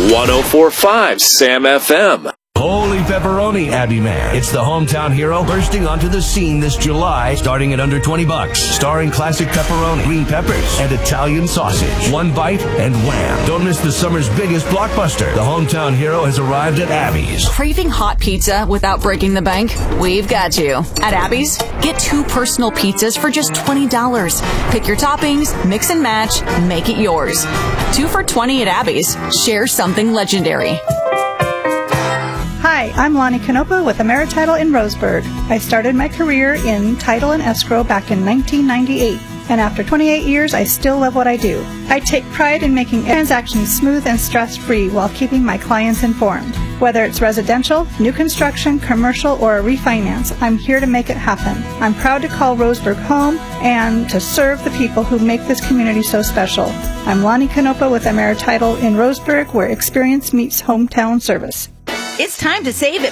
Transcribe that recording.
104.5 Sam FM. Holy pepperoni, Abby Man. It's the hometown hero bursting onto the scene this July, starting at under $20. Starring classic pepperoni, green peppers, and Italian sausage. One bite and wham. Don't miss the summer's biggest blockbuster. The hometown hero has arrived at Abby's. Craving hot pizza without breaking the bank? We've got you. At Abby's, get 2 personal pizzas for just $20. Pick your toppings, mix and match, make it yours. 2 for $20 at Abby's. Share something legendary. Hi, I'm Lonnie Canopa with AmeriTitle in Roseburg. I started my career in title and escrow back in 1998, and after 28 years, I still love what I do. I take pride in making transactions smooth and stress-free while keeping my clients informed. Whether it's residential, new construction, commercial, or a refinance, I'm here to make it happen. I'm proud to call Roseburg home and to serve the people who make this community so special. I'm Lonnie Canopa with AmeriTitle in Roseburg, where experience meets hometown service. It's time to save at